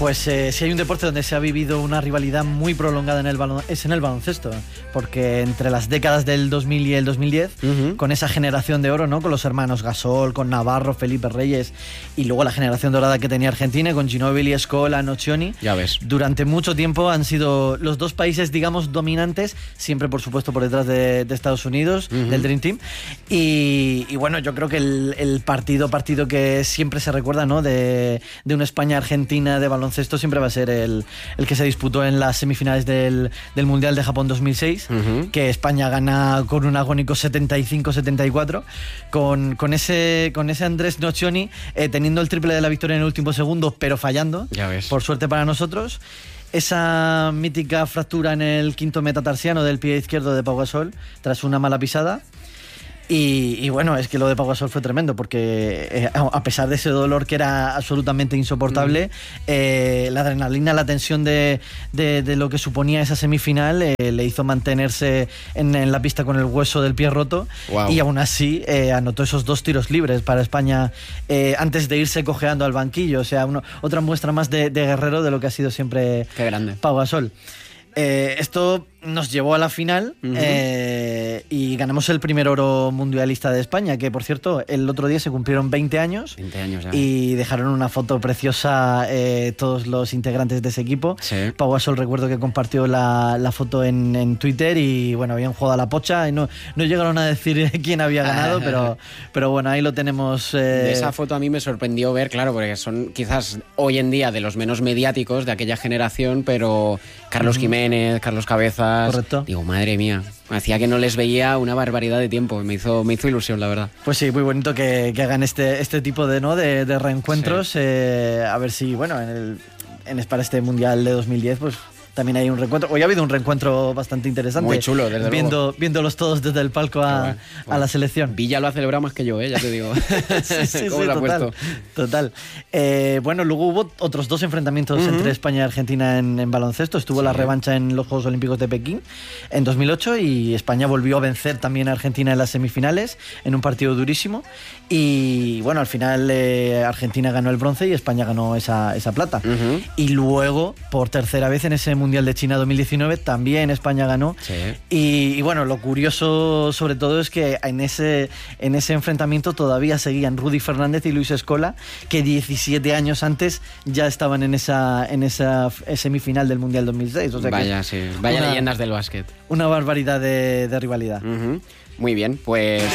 Pues si hay un deporte donde se ha vivido una rivalidad muy prolongada es en el baloncesto, porque entre las décadas del 2000 y el 2010, con esa generación de oro, ¿no? Con los hermanos Gasol, con Navarro, Felipe Reyes, y luego la generación dorada que tenía Argentina, con Ginóbili, Scola, Nocioni. Ya ves. Durante mucho tiempo han sido los dos países, digamos, dominantes, siempre por supuesto por detrás de Estados Unidos, del Dream Team. Y bueno, yo creo que el partido que siempre se recuerda, ¿no? de una España-Argentina de baloncesto siempre va a ser el que se disputó en las semifinales del Mundial de Japón 2006, que España gana con un agónico 75-74, con ese Andrés Nocioni teniendo el triple de la victoria en el último segundo, pero fallando, ya ves. Por suerte para nosotros. Esa mítica fractura en el quinto metatarsiano del pie izquierdo de Pau Gasol tras una mala pisada. Y bueno, es que lo de Pau Gasol fue tremendo, porque a pesar de ese dolor que era absolutamente insoportable, la adrenalina, la tensión de lo que suponía esa semifinal le hizo mantenerse en la pista con el hueso del pie roto. Wow. Y aún así anotó esos 2 tiros libres para España antes de irse cojeando al banquillo. O sea, otra muestra más de guerrero de lo que ha sido siempre Pau Gasol. Esto nos llevó a la final y ganamos el primer oro mundialista de España, que por cierto el otro día se cumplieron 20 años ya. Y dejaron una foto preciosa todos los integrantes de ese equipo. Pau Gasol, recuerdo que compartió la foto en Twitter, y bueno, habían jugado a la pocha y no llegaron a decir quién había ganado, pero bueno, ahí lo tenemos. De esa foto a mí me sorprendió ver, claro, porque son quizás hoy en día de los menos mediáticos de aquella generación, pero Carlos Jiménez, Carlos Cabezas. Correcto. Digo, madre mía, hacía que no les veía una barbaridad de tiempo. Me hizo ilusión, la verdad. Pues sí, muy bonito que hagan este tipo de reencuentros. A ver si, bueno, para este Mundial de 2010, pues también hay un reencuentro. Hoy ha habido un reencuentro bastante interesante. Muy chulo, desde luego. Viéndolos todos desde el palco a la selección. Villa lo ha celebrado más que yo, ya te digo. sí, total. Bueno, luego hubo otros 2 enfrentamientos entre España y Argentina en baloncesto. Estuvo la revancha en los Juegos Olímpicos de Pekín en 2008, y España volvió a vencer también a Argentina en las semifinales en un partido durísimo. Y bueno, al final Argentina ganó el bronce y España ganó esa plata. Y luego, por tercera vez en ese Mundial de China 2019, también España ganó. Y bueno, lo curioso sobre todo es que en ese enfrentamiento todavía seguían Rudy Fernández y Luis Scola, que 17 años antes ya estaban en esa semifinal del Mundial 2006. O sea, vaya leyendas del básquet. Una barbaridad de rivalidad. Muy bien, pues